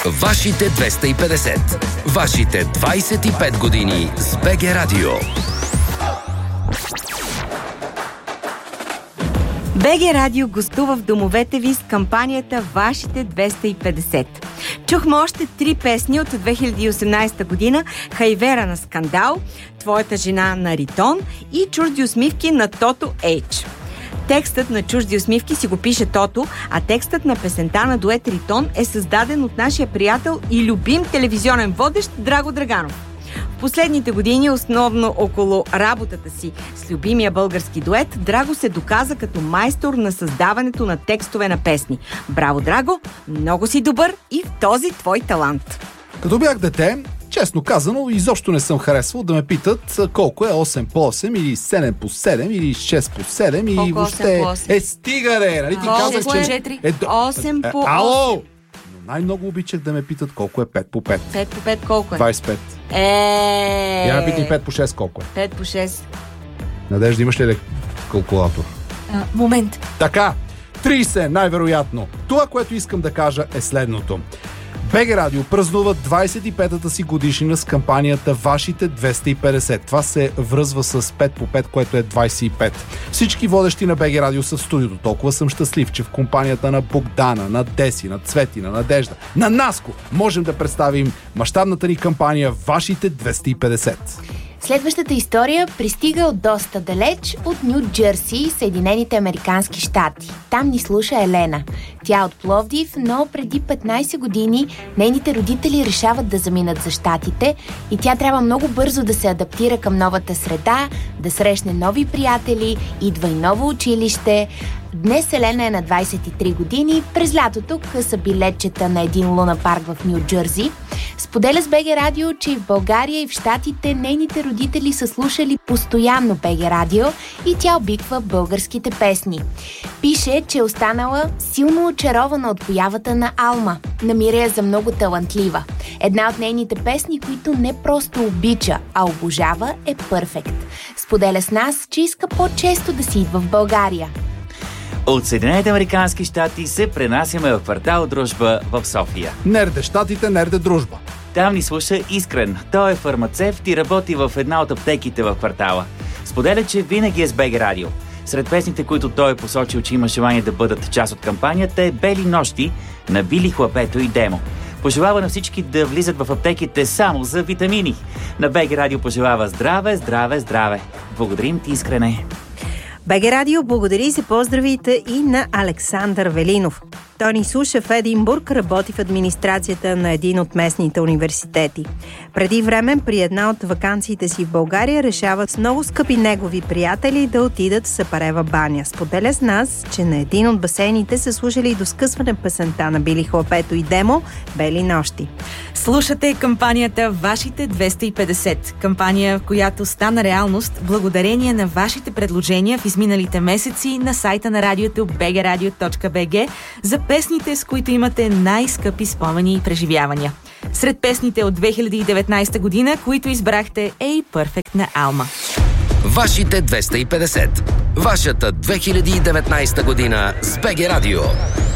Вашите 250. Вашите 25 години с БГ Радио. БГ Радио гостува в домовете ви с кампанията Вашите 250. Чухме още 3 песни от 2018 година: Хайвера на Скандал, Твоята жена на Ритон и Чужди усмивки на Тото Ейч. Текстът на Чужди усмивки си го пише Тото, а текстът на песента на дует Ритон е създаден от нашия приятел и любим телевизионен водещ Драго Драганов. В последните години, основно около работата си с любимия български дует, Драго се доказа като майстор на създаването на текстове на песни. Браво, Драго! Много си добър и в този твой талант. Като бях дете, честно казано, изобщо не съм харесвал да ме питат колко е 8 по 8 или 7 по 7 или 6 по 7 или въобще... стига де! Нали ти казах, че... 8 по 8. Ало! Най-много обичах да ме питат колко е 5 по 5. 5 по 5 колко е? 25. Я ме питай 5 по 6 колко е? 5 по 6. Надежда, имаш ли калкулатор? Момент. Така, 30 най-вероятно. Това, което искам да кажа, е следното. БГ Радио празнува 25-та си годишнина с кампанията Вашите 250. Това се връзва с 5 по 5, което е 25. Всички водещи на БГ Радио са в студиото. Толкова съм щастлив, че в компанията на Богдана, на Деси, на Цвети, на Надежда, на Наско можем да представим мащабната ни кампания Вашите 250. Следващата история пристига от доста далеч, от Ню Джерси, Съединените американски щати. Там ни слуша Елена. Тя е от Пловдив, но преди 15 години нейните родители решават да заминат за щатите и тя трябва много бързо да се адаптира към новата среда, да срещне нови приятели, идва и ново училище. Днес Елена е на 23 години, през лятото къса билетчета на един лунапарк в Ню Джерси. Споделя с БГ Радио, че и в България и в щатите нейните родители са слушали постоянно БГ Радио и тя обиква българските песни. Пише, че е останала силно очарована от появата на Алма. Намира я за много талантлива. Една от нейните песни, които не просто обича, а обожава, е Perfect. Споделя с нас, че иска по-често да си идва в България. От Съединените американски щати се пренасяме в квартал Дружба в София. Нерде щатите, нерде дружба. Там ни слуша Искрен. Той е фармацевт и работи в една от аптеките в квартала. Споделя, че винаги е с БГ Радио. Сред песните, които той е посочил, че има желание да бъдат част от кампанията, е Бели нощи на Били, Хлапето и Демо. Пожелава на всички да влизат в аптеките само за витамини. На БГ Радио пожелава здраве, здраве, здраве. Благодарим ти, Искрене. БГ Радио благодари за поздравите и на Александър Велинов. Той ни слуша в Единбург, работи в администрацията на един от местните университети. Преди време, при една от ваканциите си в България, решават с много скъпи негови приятели да отидат в Сапарева баня. Споделя с нас, че на един от басейните са слушали до скъсване песента на Били, Хлапето и Демо «Бели нощи». Слушате кампанията Вашите 250. Кампания, която стана реалност благодарение на вашите предложения в изминалите месеци на сайта на радиото bgradio.bg за песните, с които имате най-скъпи спомени и преживявания. Сред песните от 2019 година, които избрахте, е и Perfect на Алма. Вашите 250. Вашата 2019 година с БГ Радио.